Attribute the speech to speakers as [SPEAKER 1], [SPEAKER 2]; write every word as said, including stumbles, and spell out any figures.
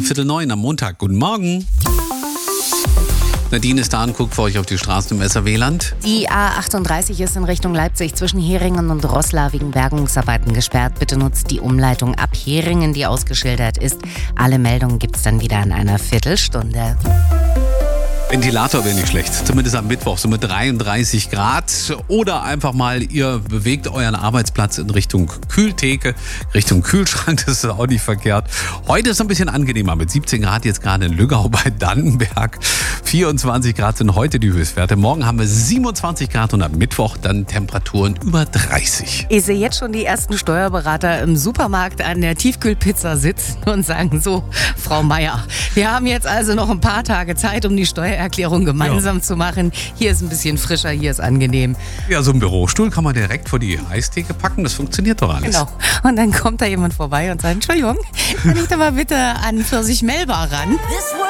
[SPEAKER 1] Viertel neun am Montag. Guten Morgen. Nadine ist da und guckt für euch auf die Straßen im S R W-Land.
[SPEAKER 2] Die A achtunddreißig ist in Richtung Leipzig zwischen Heringen und Roßla wegen Bergungsarbeiten gesperrt. Bitte nutzt die Umleitung ab Heringen, die ausgeschildert ist. Alle Meldungen gibt es dann wieder in einer Viertelstunde.
[SPEAKER 1] Ventilator wäre nicht schlecht, zumindest am Mittwoch, so mit dreiunddreißig Grad. Oder einfach mal, ihr bewegt euren Arbeitsplatz in Richtung Kühltheke, Richtung Kühlschrank, das ist auch nicht verkehrt. Heute ist es ein bisschen angenehmer mit siebzehn Grad jetzt gerade in Lüggau bei Dannenberg. vierundzwanzig Grad sind heute die Höchstwerte. Morgen haben wir siebenundzwanzig Grad und am Mittwoch dann Temperaturen über dreißig.
[SPEAKER 2] Ich sehe jetzt schon die ersten Steuerberater im Supermarkt an der Tiefkühlpizza sitzen und sagen so, Frau Meier, wir haben jetzt also noch ein paar Tage Zeit, um die Steuererklärung gemeinsam ja. zu machen. Hier ist ein bisschen frischer, hier ist angenehm.
[SPEAKER 1] Ja, so ein Bürostuhl kann man direkt vor die Eistheke packen, das funktioniert doch alles.
[SPEAKER 2] Genau. Und dann kommt da jemand vorbei und sagt, Entschuldigung, kann ich da mal bitte an Pfirsich Melba ran?